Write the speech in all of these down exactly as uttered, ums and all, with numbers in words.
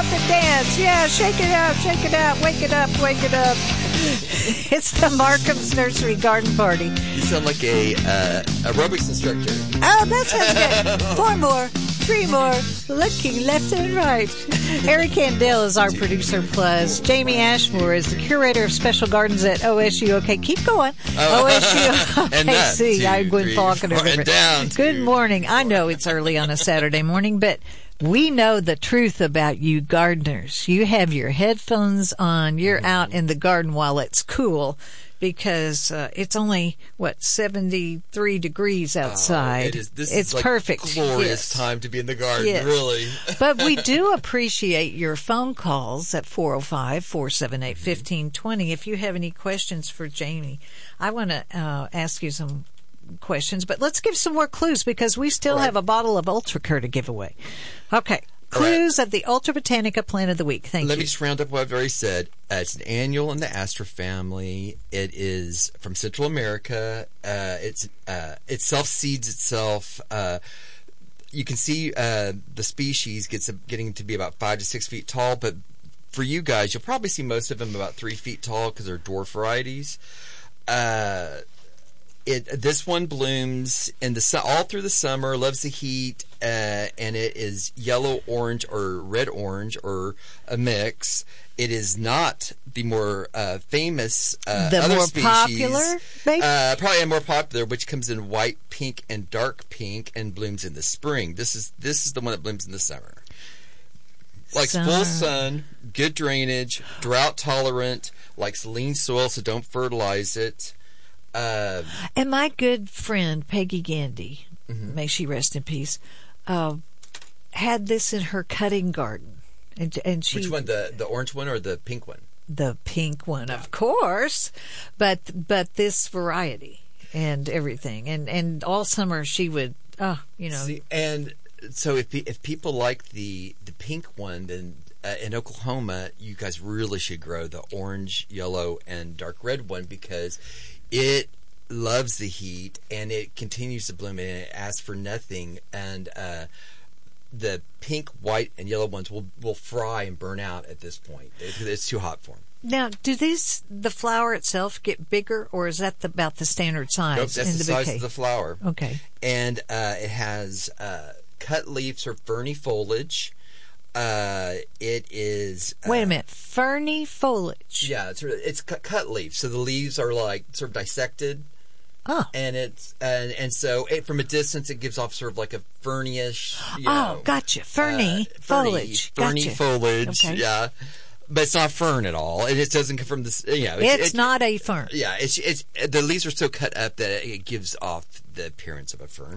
up and dance. Yeah, shake it up, shake it up, wake it up, wake it up. It's the Markham's Nursery Garden Party. You sound like a uh, aerobics instructor. Oh, that sounds good. Four more, three more, looking left and right. Eric Candell is our producer, plus Jamie Ashmore is the curator of special gardens at O S U. Okay, keep going. Oh. O S U. And Okay, that, see, two, I'm Gwen three, Faulkner. four, and down, Good two, morning. I four. know it's early on a Saturday morning, but we know the truth about you gardeners. You have your headphones on. You're Mm-hmm. out in the garden while it's cool because uh, it's only, what, seventy-three degrees outside. Oh, it is, this it's is like perfect. glorious Yes. time to be in the garden, Yes. really. But we do appreciate your phone calls at four oh five, four seven eight, one five two zero. If you have any questions for Jamie, I want to uh, ask you some questions, but let's give some more clues because we still Right. have a bottle of Ultracur to give away. Okay. Clues of the Ultra Botanica Plant of the Week. Thank Let you. me just round up what I've already said. Uh, it's an annual in the Aster family. It is from Central America. Uh, it's uh, it self seeds itself. Uh, you can see uh, the species gets getting to be about five to six feet tall, but for you guys, you'll probably see most of them about three feet tall because they're dwarf varieties. Uh, It this one blooms in the su- all through the summer, loves the heat, uh, and it is yellow orange or red orange or a mix. It is not the more uh, famous uh, The other more species, popular, maybe? uh, probably a more popular, which comes in white, pink, and dark pink, and blooms in the spring. This is this is the one that blooms in the summer. Likes Summer. full sun, good drainage, drought tolerant, likes lean soil, so don't fertilize it. Uh, And my good friend Peggy Gandy, Mm-hmm. may she rest in peace, uh, had this in her cutting garden, and and she which one, the the orange one or the pink one? the pink one, of course, but but this variety and everything, and and all summer she would, oh, you know, See, and so if pe- if people like the the pink one, then uh, in Oklahoma, you guys really should grow the orange, yellow, and dark red one because it loves the heat and it continues to bloom and it asks for nothing. And uh, the pink, white, and yellow ones will, will fry and burn out at this point. It, it's too hot for them. Now, do these the flower itself get bigger, or is that the, about the standard size? Nope, that's in the, the size bouquet? of the flower. Okay. And uh, it has uh, cut leaves or ferny foliage. Uh, it is. Uh, Wait a minute, ferny foliage. Yeah, it's sort of, it's cut, cut leaves, so the leaves are like sort of dissected, Oh. and it's and and so it, from a distance it gives off sort of like a fernyish. You Oh, know, gotcha. Ferny uh, foliage. ferny Gotcha. foliage. Okay. Yeah, but it's not fern at all, and it doesn't come from this. You know, It's it- not a fern. Yeah, it's it's the leaves are so cut up that it gives off the appearance of a fern,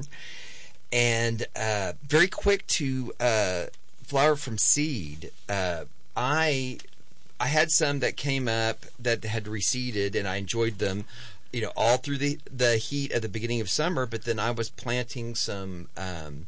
and uh, very quick to uh, flower from seed. Uh, I I had some that came up that had reseeded, and I enjoyed them, you know, all through the the heat at the beginning of summer. But then I was planting some um,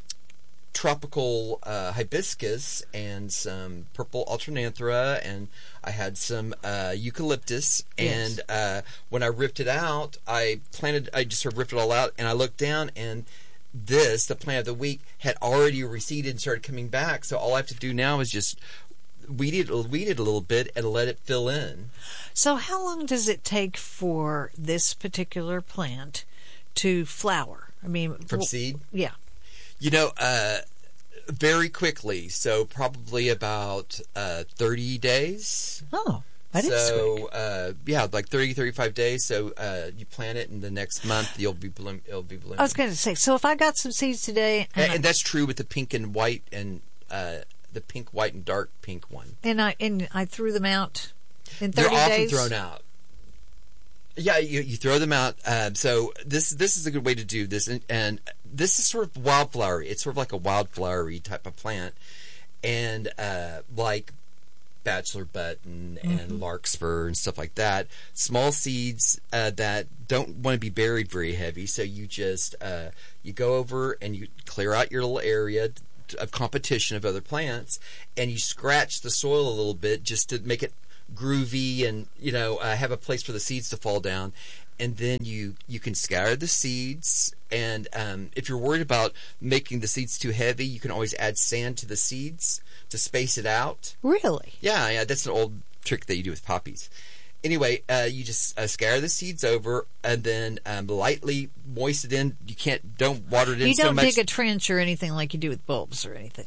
tropical uh, hibiscus and some purple alternanthera, and I had some uh, eucalyptus. Yes. And uh, when I ripped it out, I planted. I just sort of ripped it all out, and I looked down and. This, the plant of the week, had already receded and started coming back. So all I have to do now is just weed it, weed it a little bit and let it fill in. So how long does it take for this particular plant to flower? I mean, From w- seed? Yeah. You know, uh, very quickly. So probably about uh, thirty days. Oh, that is so, quick. uh, yeah, like thirty, thirty-five days. So uh, you plant it, and the next month you'll be bloom, it'll be blooming. I was going to say, so if I got some seeds today, and, and, I, and that's true with the pink and white and uh, the pink, white, and dark pink one. and I and I threw them out in They're thirty often days. thrown out. Yeah, you, you throw them out. Um, so this this is a good way to do this, and, and this is sort of wildflowery. It's sort of like a wildflowery type of plant, and uh, like bachelor button and Mm-hmm. larkspur and stuff like that. Small seeds uh, that don't want to be buried very heavy, so you just uh, you go over and you clear out your little area of competition of other plants, and you scratch the soil a little bit just to make it groovy and, you know, uh, have a place for the seeds to fall down. and then you, you can scatter the seeds. And um, if you're worried about making the seeds too heavy, you can always add sand to the seeds to space it out. Really? Yeah, yeah, that's an old trick that you do with poppies. Anyway, uh, you just uh, scatter the seeds over, and then um, lightly moist it in. You can't, don't water it in you so much. You don't dig a trench or anything like you do with bulbs or anything.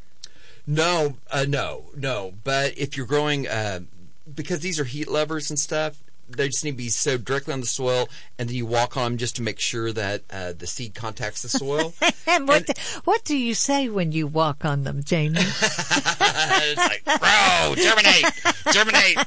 No, uh, no, no. But if you're growing, uh, because these are heat lovers and stuff, they just need to be sowed directly on the soil, and then you walk on them just to make sure that uh, the seed contacts the soil. and what and, do, what do you say when you walk on them, Jamie? It's like, bro, germinate, germinate.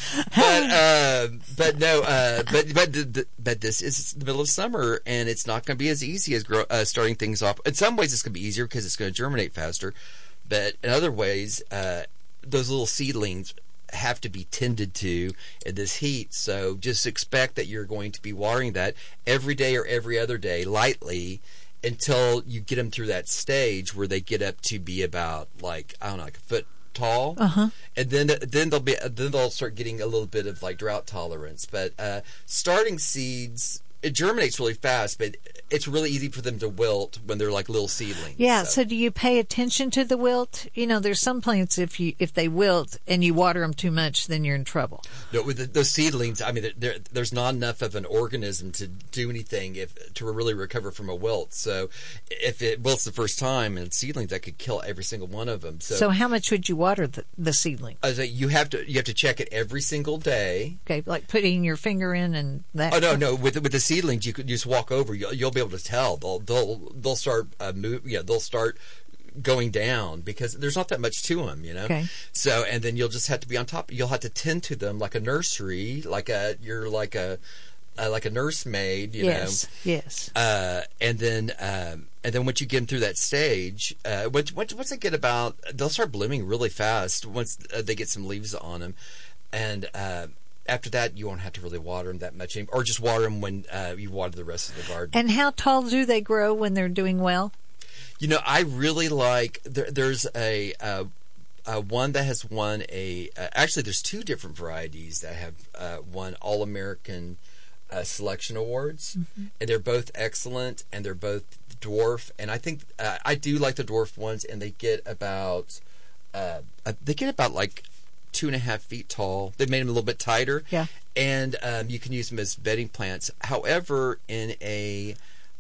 But uh, but no, uh, but but the, the, but this is the middle of summer, and it's not going to be as easy as grow, uh, starting things off. In some ways, it's going to be easier because it's going to germinate faster. But in other ways, uh, those little seedlings have to be tended to in this heat. So just expect that you're going to be watering that every day or every other day lightly until you get them through that stage where they get up to be about like, I don't know, like a foot tall. Uh-huh. And then then they'll be then they'll start getting a little bit of like drought tolerance. But uh, starting seeds, it germinates really fast, but it's really easy for them to wilt when they're like little seedlings. Yeah, so. so do you pay attention to the wilt? You know, there's some plants, if you if they wilt and you water them too much, then you're in trouble. No, with the, those seedlings, I mean, there, there's not enough of an organism to do anything if to really recover from a wilt. So if it wilts the first time and seedlings, that could kill every single one of them. So, so how much would you water the, the seedling? I was like, you have to you have to check it every single day. Okay, like putting your finger in and that. Oh no, no, with with the seedlings, you could just walk over. You'll, you'll be able to tell. They'll they'll they'll start uh, move. Yeah, they'll start going down because there's not that much to them, you know. Okay. So and then you'll just have to be on top. You'll have to tend to them like a nursery, like a you're like a uh, like a nursemaid, you yes, know. Yes. Uh, and then um, and then once you get them through that stage, uh, once once once they get about, they'll start blooming really fast once uh, they get some leaves on them, and. Uh, After that, you won't have to really water them that much anymore, or just water them when uh, you water the rest of the garden. And how tall do they grow when they're doing well? You know, I really like. There, there's a uh, uh, one that has won a. Uh, actually, there's two different varieties that have uh, won All American uh, Selection Awards, mm-hmm. and they're both excellent, and they're both dwarf. And I think uh, I do like the dwarf ones, and they get about. Uh, uh, they get about like. Two and a half feet tall. They made them a little bit tighter. Yeah. And um, you can use them as bedding plants. However, in a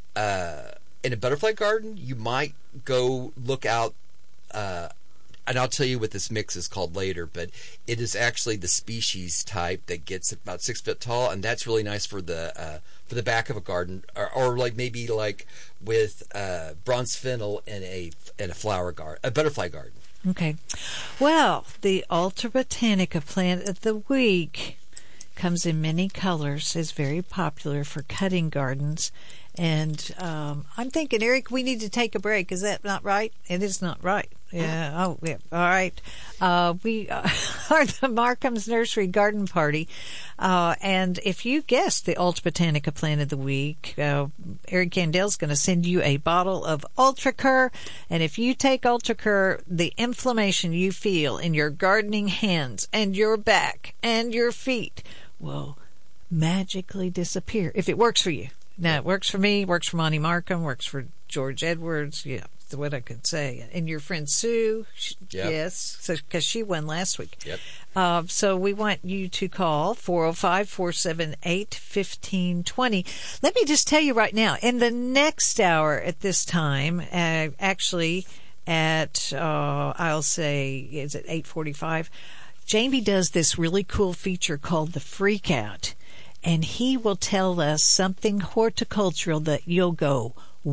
uh, in a butterfly garden, you might go look out. Uh, and I'll tell you what this mix is called later. But it is actually the species type that gets about six foot tall, and that's really nice for the uh, for the back of a garden, or, or like maybe like with uh, bronze fennel in a in a flower garden, a butterfly garden. Okay. Well, the Ultra Botanica plant of the week comes in many colors, is very popular for cutting gardens. And um, I'm thinking, Eric, we need to take a break. Is that not right? It is not right. Yeah. Oh, yeah. All right. Uh, we are the Markham's Nursery Garden Party. Uh, and if you guessed the Ultra Botanica plant of the week, uh, Eric Gandel's going to send you a bottle of UltraCur. And if you take UltraCur, the inflammation you feel in your gardening hands and your back and your feet will magically disappear if it works for you. Now, it works for me, works for Monty Markham, works for George Edwards. Yeah, that's what I could say. And your friend Sue, she, yep. yes, because she won last week. Yep. Uh, so we want you to call four oh five, four seven eight, one five two oh. Let me just tell you right now, in the next hour at this time, uh, actually at, uh, I'll say, is it eight forty-five? Jamie does this really cool feature called The Freak Out. And he will tell us something horticultural that you'll go,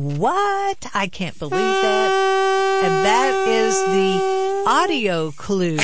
what? I can't believe that. And that is the audio clue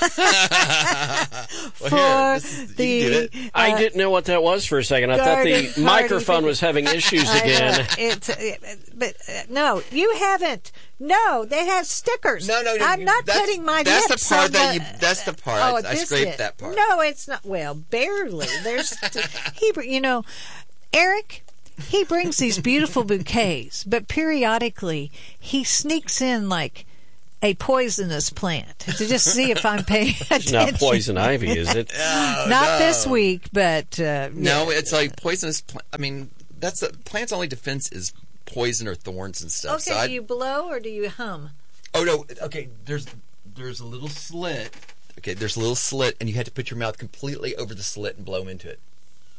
for well, here, is, the... Uh, I didn't know what that was for a second. I thought the party. microphone was having issues again. It's, it, but uh, no, you haven't. No, they have stickers. No, no, no. I'm not that's, putting my that's lips the part on that the, you. That's the part. Oh, I, I scraped is. that part. No, it's not. Well, barely. There's he. You know, Eric. He brings these beautiful bouquets, but periodically he sneaks in like a poisonous plant to just see if I'm paying It's attention. not poison ivy, is it? Oh, Not no. this week, but uh, No, yeah. it's like poisonous. Pl- I mean, that's a plant's only defense is poison or thorns and stuff. Okay, so I, do you blow or do you hum? oh no, okay. There's there's a little slit. Okay, there's a little slit, and you had to put your mouth completely over the slit and blow into it.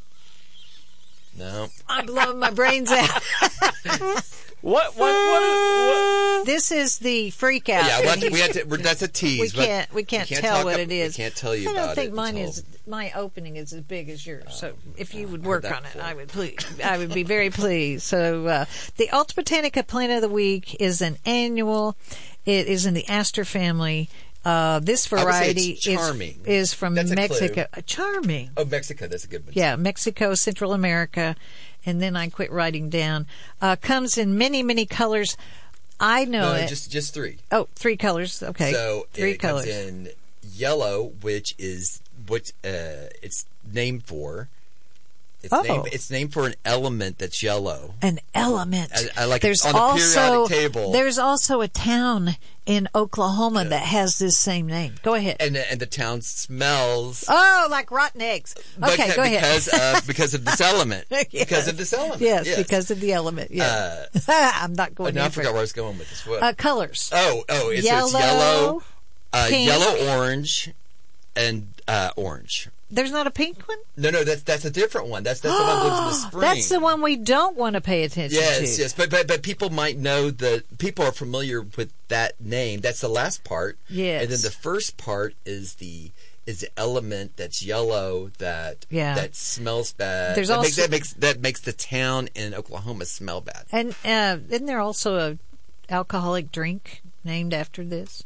No. I'm blowing my brains out. What? What? What? what? This is the freak out. Yeah, that we'll have to, he's- we had to, we're, that's a tease. we but can't we can't, tell talk what up- it is. We can't tell you I about don't think it mine until- is my opening is as big as yours. So if you would heard work that on it, before. I would please. I would be very pleased. So uh, the Ultibotanica plant of the week is an annual. It is in the aster family. Uh, this I would say variety it's is charming. is from That's a Mexico. clue. Uh, Charming. Oh, Mexico. That's a good one. Yeah, Mexico, Central America, and then I quit writing down. Uh, comes in many, many colors. I know No, no, it. just just three. Oh, three colors. Okay, So three it colors. comes in yellow, which is what uh, it's named for. It's Oh. named it's named for an element that's yellow. An element. I- I like there's on the also periodic table. there's also a town in Oklahoma that has this same name. Go ahead. And the, and the town smells oh, like rotten eggs. Okay, beca- go ahead. because of because of this element. Yes. Because of this element. Yes, yes. because of the element. Yeah, I'm not Oh, going. now I any forgot further. where I was going with this. What? Uh, colors. oh, oh, it's, yellow, it's yellow, uh, pink. yellow, orange, and uh, orange. There's not a pink one. No, no, that's that's a different one. That's that's the one that lives in the spring. That's the one we don't want to pay attention Yes, to. yes, but but but people might know that people are familiar with that name. That's the last part. Yes. and then the first part is the is the element that's yellow that Yeah. that smells bad. There's that, makes, also- that makes that makes the town in Oklahoma smell bad. And uh, isn't there also a alcoholic drink named after this?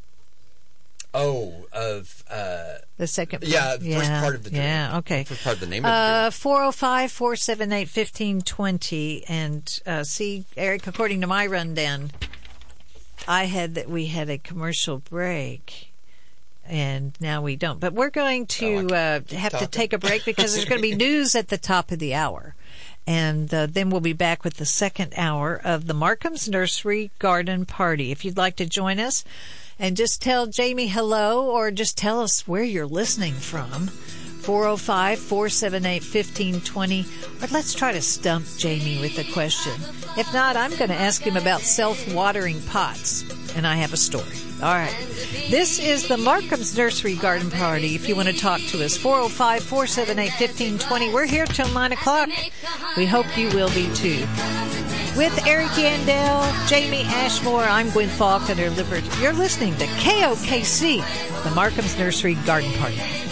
Oh, of uh, The second part? yeah, the first part of the drink. Yeah, okay. First part of the name of the Uh, drink. four oh five, four seven eight, one five two zero. And uh, see, Eric, according to my rundown, I had that we had a commercial break. And now we don't. But we're going to Oh, I uh, keep have to talking. take a break because there's going to be news at the top of the hour. And uh, then we'll be back with the second hour of the Markham's Nursery Garden Party. If you'd like to join us and just tell Jamie hello or just tell us where you're listening from, four oh five, four seven eight, one five two zero. Or let's try to stump Jamie with a question. If not, I'm going to ask him about self-watering pots. And I have a story. All right. This is the Markham's Nursery Garden Party. If you want to talk to us, four oh five, four seven eight, one five two zero. We're here till nine o'clock. We hope you will be too. With Eric Yandel, Jamie Ashmore, I'm Gwen Falconer Lippert. You're listening to K O K C, the Markham's Nursery Garden Party.